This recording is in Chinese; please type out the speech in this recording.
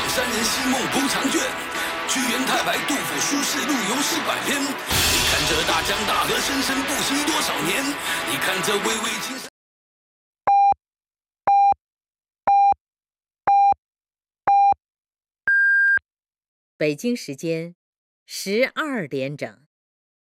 山人西梦不长卷，屈原太白杜甫书士陆游诗百篇。你看这大江大河生生不息多少年，你看这巍巍青山。 北京时间12点整。